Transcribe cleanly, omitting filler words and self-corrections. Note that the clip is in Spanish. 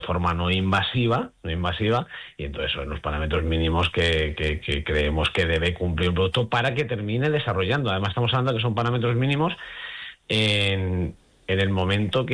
forma no invasiva, y entonces son los parámetros mínimos que creemos que debe cumplir un producto para que termine desarrollando. Además, estamos hablando que son parámetros mínimos en el momento que